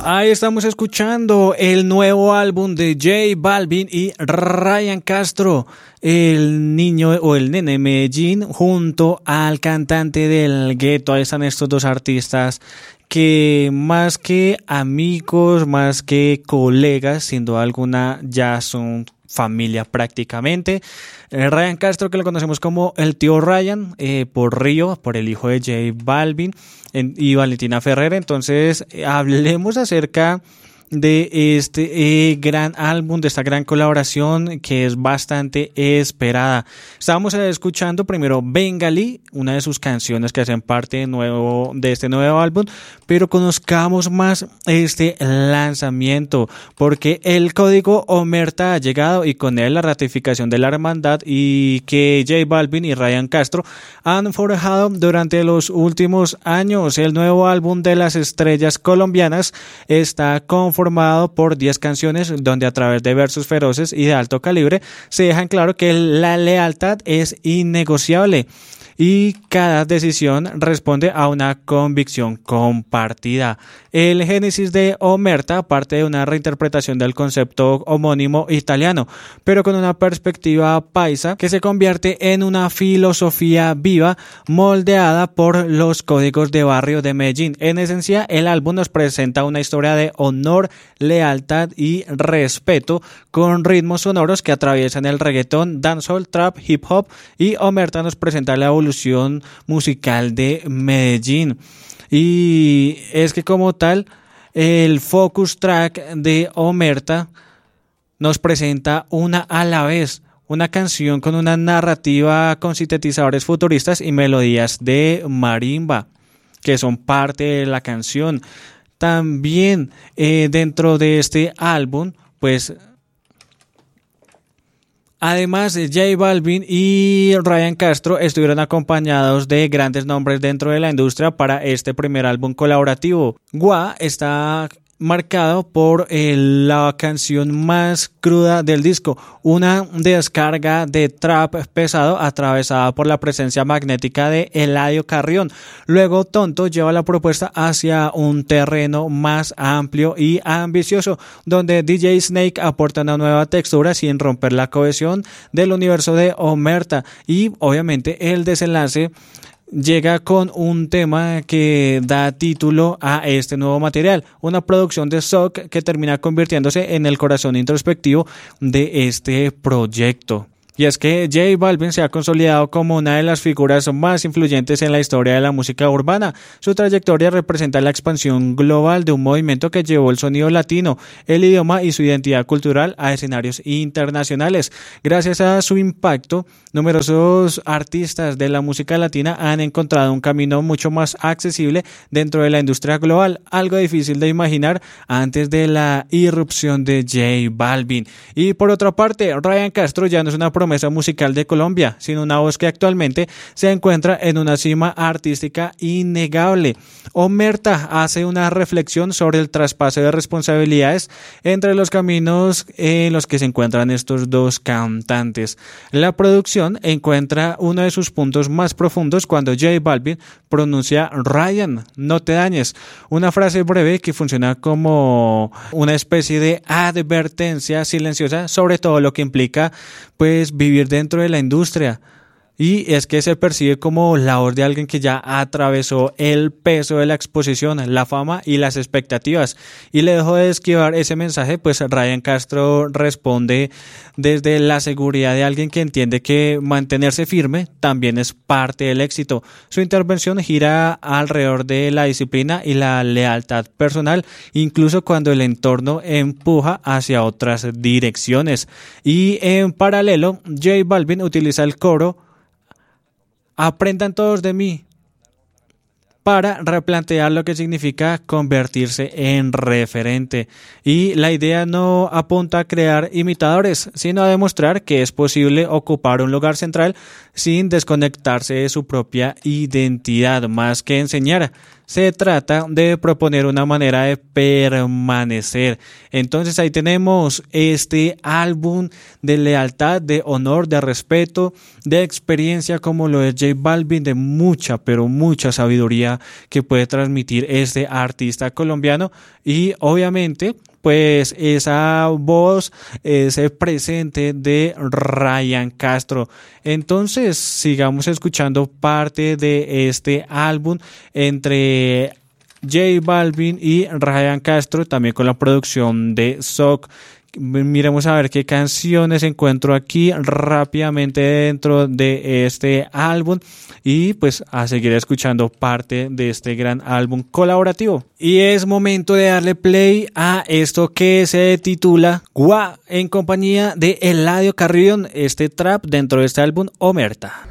Ahí estamos escuchando el nuevo álbum de J Balvin y Ryan Castro, el niño o el nene Medellín, junto al cantante del Gueto. Ahí están estos dos artistas que más que amigos, más que colegas, sin duda alguna ya son familia prácticamente. Ryan Castro, que lo conocemos como el tío Ryan, por Río, por el hijo de J Balvin y Valentina Ferrera. Entonces, hablemos acerca de este gran álbum, de esta gran colaboración que es bastante esperada. Estábamos escuchando primero Bengali, una de sus canciones que hacen parte de este nuevo álbum, pero conozcamos más este lanzamiento, porque el código Omerta ha llegado y con él la ratificación de la hermandad y que J Balvin y Ryan Castro han forjado durante los últimos años. El nuevo álbum de las estrellas colombianas está conformado por 10 canciones donde a través de versos feroces y de alto calibre se dejan claro que la lealtad es innegociable y cada decisión responde a una convicción compartida. El génesis de Omerta parte de una reinterpretación del concepto homónimo italiano, pero con una perspectiva paisa que se convierte en una filosofía viva moldeada por los códigos de barrio de Medellín. En esencia, el álbum nos presenta una historia de honor, lealtad y respeto con ritmos sonoros que atraviesan el reggaetón, dancehall, trap, hip hop, y Omerta nos presenta la evolución musical de Medellín. Y es que como tal, el focus track de Omerta nos presenta una a la vez, una canción con una narrativa con sintetizadores futuristas y melodías de marimba, que son parte de la canción. También dentro de este álbum, pues además, J Balvin y Ryan Castro estuvieron acompañados de grandes nombres dentro de la industria para este primer álbum colaborativo. Gua está marcado por la canción más cruda del disco, una descarga de trap pesado atravesada por la presencia magnética de Eladio Carrión. Luego Tonto lleva la propuesta hacia un terreno más amplio y ambicioso, donde DJ Snake aporta una nueva textura sin romper la cohesión del universo de Omerta, y obviamente el desenlace llega con un tema que da título a este nuevo material, una producción de Sok que termina convirtiéndose en el corazón introspectivo de este proyecto. Y es que J Balvin se ha consolidado como una de las figuras más influyentes en la historia de la música urbana. Su trayectoria representa la expansión global de un movimiento que llevó el sonido latino, el idioma y su identidad cultural a escenarios internacionales. Gracias a su impacto, numerosos artistas de la música latina han encontrado un camino mucho más accesible dentro de la industria global, algo difícil de imaginar antes de la irrupción de J Balvin. Y por otra parte, Ryan Castro ya no es una promesa musical de Colombia, sino una voz que actualmente se encuentra en una cima artística innegable. Omerta hace una reflexión sobre el traspaso de responsabilidades entre los caminos en los que se encuentran estos dos cantantes. La producción encuentra uno de sus puntos más profundos cuando J Balvin pronuncia Ryan, no te dañes, una frase breve que funciona como una especie de advertencia silenciosa sobre todo lo que implica pues vivir dentro de la industria. Y es que se percibe como la voz de alguien que ya atravesó el peso de la exposición, la fama y las expectativas. Y le dejó de esquivar ese mensaje, pues Ryan Castro responde desde la seguridad de alguien que entiende que mantenerse firme también es parte del éxito. Su intervención gira alrededor de la disciplina y la lealtad personal, incluso cuando el entorno empuja hacia otras direcciones. Y en paralelo, J Balvin utiliza el coro "Aprendan todos de mí" para replantear lo que significa convertirse en referente. Y la idea no apunta a crear imitadores, sino a demostrar que es posible ocupar un lugar central sin desconectarse de su propia identidad. Más que enseñar, se trata de proponer una manera de permanecer. Entonces ahí tenemos este álbum de lealtad, de honor, de respeto, de experiencia como lo es J Balvin, de mucha, pero mucha sabiduría música que puede transmitir este artista colombiano y obviamente pues esa voz, ese presente de Ryan Castro. Entonces sigamos escuchando parte de este álbum entre J Balvin y Ryan Castro, también con la producción de Sok. Miremos a ver qué canciones encuentro aquí rápidamente dentro de este álbum y pues a seguir escuchando parte de este gran álbum colaborativo. Y es momento de darle play a esto que se titula Gua en compañía de Eladio Carrión, este trap dentro de este álbum Omerta.